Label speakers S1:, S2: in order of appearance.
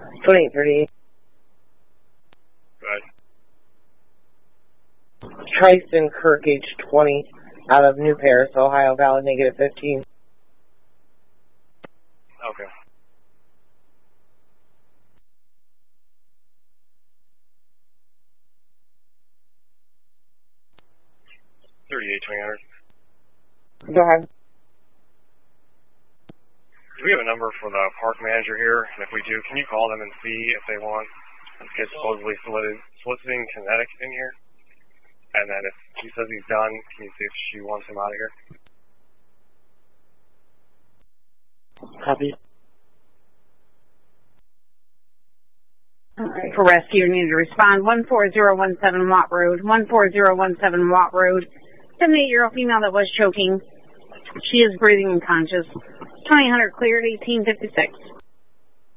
S1: 2838.
S2: Good.
S1: Tristan Kirk, age 20, out of New Paris, Ohio, valid -15.
S2: Okay. $38,200.
S1: Go ahead.
S2: Do we have a number for the park manager here? And if we do, can you call them and see if they want this kid supposedly soliciting kinetic in here? And then if he says he's done, can you see if she wants him out of here?
S1: Copy.
S3: Alright, for rescue, you need to respond. 14017 Watt Road. 14017 Watt Road. 78-year-old female that was choking. She is breathing and conscious. 2000 cleared, 1856.